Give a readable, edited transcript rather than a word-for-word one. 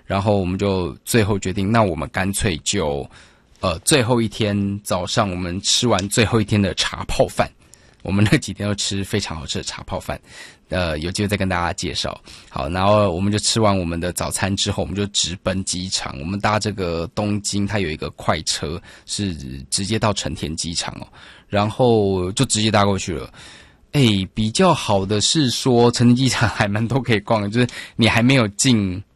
然后我们就最后决定，那我们干脆就最后一天早上我们吃完最后一天的茶泡饭。我们那几天都吃非常好吃的茶泡饭，有机会再跟大家介绍。好，然后我们就吃完我们的早餐之后，我们就直奔机场。我们搭这个东京，它有一个快车是直接到成田机场哦，然后就直接搭过去了。比较好的是说成田机场还蛮多可以逛的，就是你还没有进